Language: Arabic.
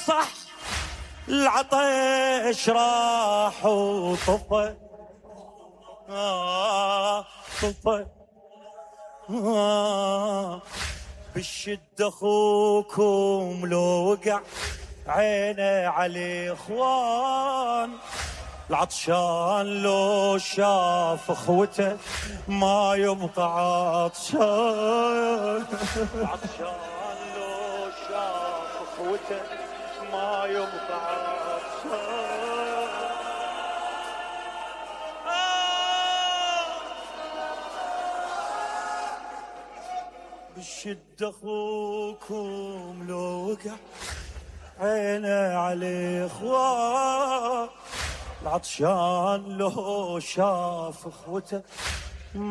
صح العطش راح وطفى طفى بالشدة اخوكم لو وقع عينه على اخوان العطشان لو شاف اخوته ما يبقى عطشان العطشان لو شاف اخوته ما يبقى عطشان بالشدة اخوكم لو وقع عينه على اخوان العطشان لو شاف اخوته